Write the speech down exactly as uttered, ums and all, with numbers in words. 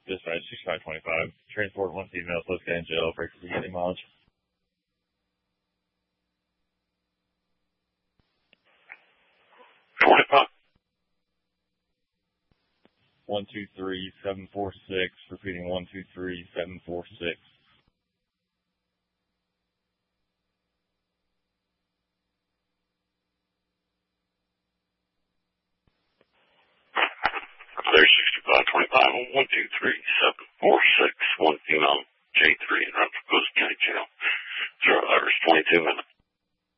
Dispatch sixty-five twenty-five. Transport one female, supposed to get in jail, break for getting mileage. twenty-five. one two three seven four six. Repeating one two three seven four six. There's sixty-five twenty-five on one two three seven four six. One female, J three in Rapid Coast County Jail. Zero hours, twenty-two minutes.